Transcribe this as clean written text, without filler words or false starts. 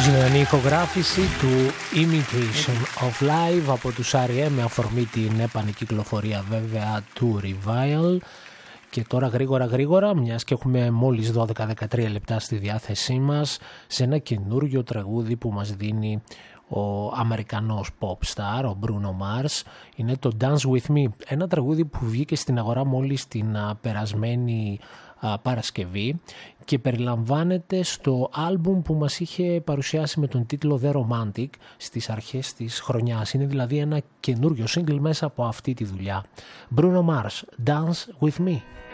Ζωντανή ηχογράφηση του Imitation of Live από τους R.E.M. με αφορμή την επανεκυκλοφορία βέβαια του Revival. Και τώρα γρήγορα, μιας και έχουμε μόλις 12-13 λεπτά στη διάθεσή μας, σε ένα καινούριο τραγούδι που μας δίνει ο Αμερικανός pop star, ο Bruno Mars, είναι το Dance With Me, ένα τραγούδι που βγήκε στην αγορά μόλις την περασμένη Παρασκευή και περιλαμβάνεται στο άλμπουμ που μας είχε παρουσιάσει με τον τίτλο The Romantic στις αρχές της χρονιάς. Είναι δηλαδή ένα καινούριο single μέσα από αυτή τη δουλειά. Bruno Mars, Dance With Me.